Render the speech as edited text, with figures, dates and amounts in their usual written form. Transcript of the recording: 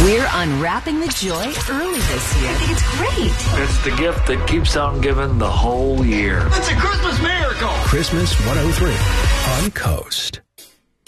We're unwrapping the joy early this year. I think it's great. It's the gift that keeps on giving the whole year. It's a Christmas miracle. Christmas 103 on Coast.